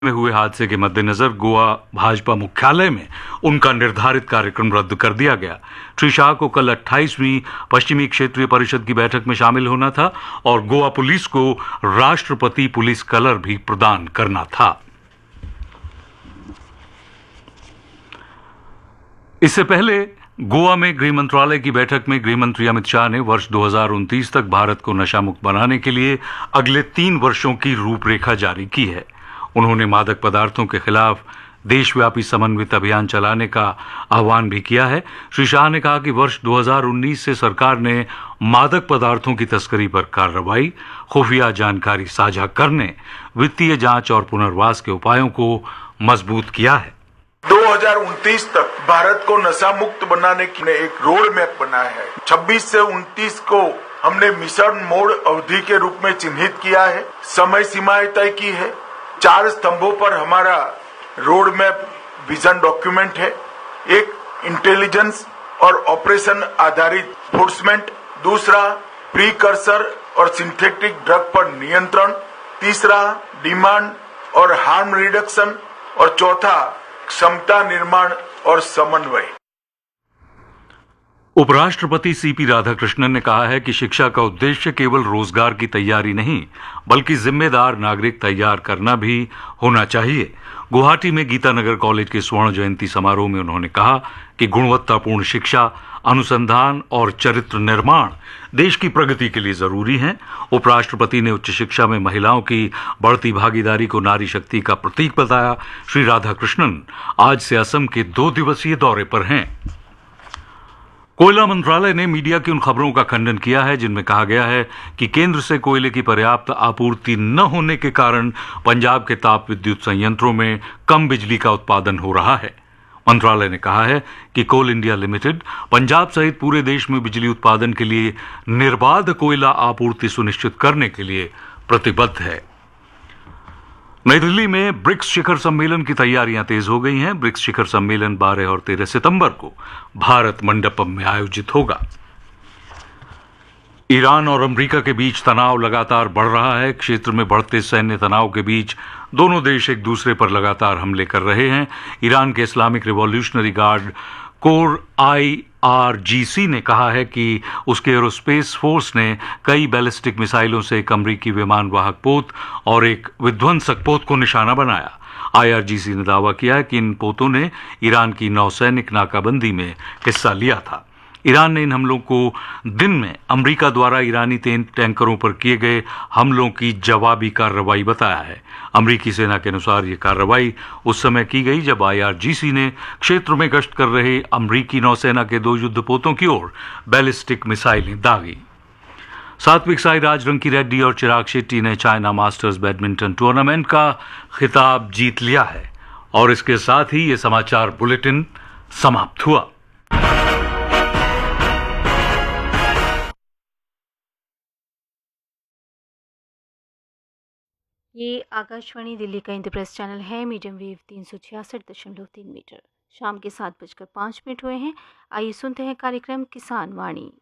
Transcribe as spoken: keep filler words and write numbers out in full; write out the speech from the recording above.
में हुए हादसे के मद्देनजर गोवा भाजपा मुख्यालय में उनका निर्धारित कार्यक्रम रद्द कर दिया गया। श्री शाह को कल अट्ठाईसवीं पश्चिमी क्षेत्रीय परिषद की बैठक में शामिल होना था और गोवा पुलिस को राष्ट्रपति पुलिस कलर भी प्रदान करना था। इससे पहले गोवा में गृह मंत्रालय की बैठक में गृह मंत्री अमित शाह ने वर्ष दो हज़ार उनतीस तक भारत को नशा मुक्त बनाने के लिए अगले तीन वर्षों की रूपरेखा जारी की है। उन्होंने मादक पदार्थों के खिलाफ देशव्यापी समन्वित अभियान चलाने का आह्वान भी किया है। श्री शाह ने कहा कि वर्ष दो हज़ार उन्नीस से सरकार ने मादक पदार्थों की तस्करी पर कार्रवाई, खुफिया जानकारी साझा करने, वित्तीय जांच और पुनर्वास के उपायों को मजबूत किया है। दो हज़ार उनतीस तक भारत को नशा मुक्त बनाने की एक रोड मैप बनाया है। छब्बीस से उनतीस को हमने मिशन मोड अवधि के रूप में चिन्हित किया है, समय सीमाएं तय की है। चार स्तंभों पर हमारा रोड मैप विजन डॉक्यूमेंट है। एक इंटेलिजेंस और ऑपरेशन आधारित एनफोर्समेंट, दूसरा प्रीकर्सर और सिंथेटिक ड्रग पर नियंत्रण, तीसरा डिमांड और हार्म रिडक्शन और चौथा क्षमता निर्माण और समन्वय। उपराष्ट्रपति सीपी राधाकृष्णन ने कहा है कि शिक्षा का उद्देश्य केवल रोजगार की तैयारी नहीं, बल्कि जिम्मेदार नागरिक तैयार करना भी होना चाहिए। गुवाहाटी में गीतानगर कॉलेज के स्वर्ण जयंती समारोह में उन्होंने कहा कि गुणवत्तापूर्ण शिक्षा, अनुसंधान और चरित्र निर्माण देश की प्रगति के लिए जरूरी हैं। उपराष्ट्रपति ने उच्च शिक्षा में महिलाओं की बढ़ती भागीदारी को नारी शक्ति का प्रतीक बताया। श्री राधाकृष्णन आज से असम के दो दिवसीय दौरे पर हैं। कोयला मंत्रालय ने मीडिया की उन खबरों का खंडन किया है जिनमें कहा गया है कि केंद्र से कोयले की पर्याप्त आपूर्ति न होने के कारण पंजाब के ताप विद्युत संयंत्रों में कम बिजली का उत्पादन हो रहा है। मंत्रालय ने कहा है कि कोल इंडिया लिमिटेड पंजाब सहित पूरे देश में बिजली उत्पादन के लिए निर्बाध कोयला आपूर्ति सुनिश्चित करने के लिए प्रतिबद्ध है। नई दिल्ली में ब्रिक्स शिखर सम्मेलन की तैयारियां तेज हो गई हैं। ब्रिक्स शिखर सम्मेलन बारह और तेरह सितंबर को भारत मंडपम में आयोजित होगा। ईरान और अमेरिका के बीच तनाव लगातार बढ़ रहा है। क्षेत्र में बढ़ते सैन्य तनाव के बीच दोनों देश एक दूसरे पर लगातार हमले कर रहे हैं। ईरान के Islamic revolutionary guard core I R G सी ने कहा है कि उसके एरोस्पेस फोर्स ने कई बैलिस्टिक मिसाइलों से एक अमरीकी विमान वाहक पोत और एक विध्वंसक पोत को निशाना बनाया। आई आर जी सी ने दावा किया है कि इन पोतों ने ईरान की नौसैनिक नाकाबंदी में हिस्सा लिया था। ईरान ने इन हमलों को दिन में अमेरिका द्वारा ईरानी टैंकरों पर किए गए हमलों की जवाबी कार्रवाई बताया है। अमेरिकी सेना के अनुसार यह कार्रवाई उस समय की गई जब आई आर जी सी ने क्षेत्र में गश्त कर रहे अमेरिकी नौसेना के दो युद्धपोतों की ओर बैलिस्टिक मिसाइलें दागी। सात्विक साईराज, रंकी रेड्डी और चिराग शेट्टी ने चाइना मास्टर्स बैडमिंटन टूर्नामेंट का खिताब जीत लिया है। और इसके साथ ही ये समाचार बुलेटिन समाप्त हुआ। ये आकाशवाणी दिल्ली का इंद्रप्रस्थ चैनल है। मीडियम वेव तीन सौ छियासठ दशमलव तीन मीटर। शाम के सात बजकर पाँच मिनट हुए हैं। आइए सुनते हैं कार्यक्रम किसान वाणी।